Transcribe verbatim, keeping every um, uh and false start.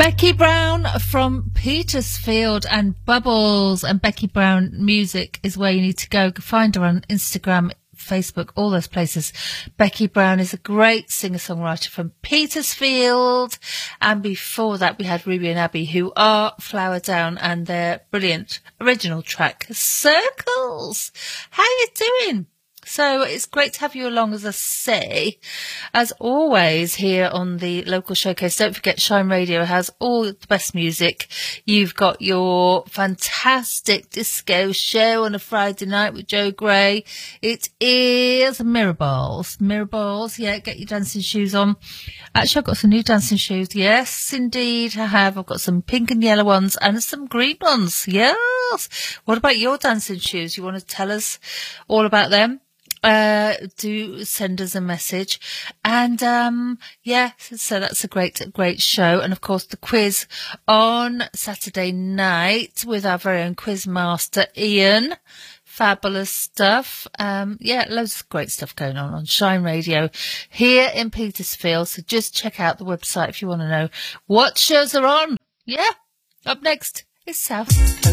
Becky Brown from Petersfield and Bubbles, and Becky Brown Music is where you need to go. Find her on Instagram, Facebook, all those places. Becky Brown is a great singer-songwriter from Petersfield. And before that, we had Ruby and Abby, who are Flower Down, and their brilliant original track, Circles. How you doing? So it's great to have you along, as I say, as always here on the local showcase. Don't forget, Shine Radio has all the best music. You've got your fantastic disco show on a Friday night with Joe Gray. It is Mirrorballs. Mirrorballs, yeah, get your dancing shoes on. Actually, I've got some new dancing shoes. Yes, indeed, I have. I've got some pink and yellow ones and some green ones. Yes. What about your dancing shoes? You want to tell us all about them? Uh, do send us a message. And, um, yeah, so that's a great, great show. And of course, the quiz on Saturday night with our very own quiz master, Ian. Fabulous stuff. Um, yeah, loads of great stuff going on on Shine Radio here in Petersfield. So just check out the website if you want to know what shows are on. Yeah. Up next is South Coast.